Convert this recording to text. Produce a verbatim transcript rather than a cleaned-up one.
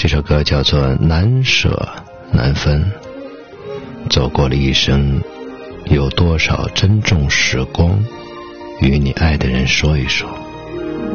这首歌叫做《难舍难分》，走过了一生，有多少珍重时光，与你爱的人说一说。